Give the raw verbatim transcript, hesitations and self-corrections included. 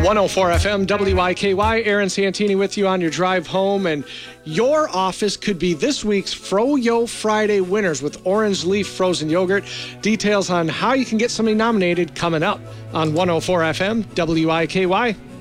one oh four F M, W I K Y, Aaron Santini with you on your drive home. And your office could be this week's Froyo Friday winners with Orange Leaf Frozen Yogurt. Details on how you can get somebody nominated coming up on one oh four F M, W I K Y.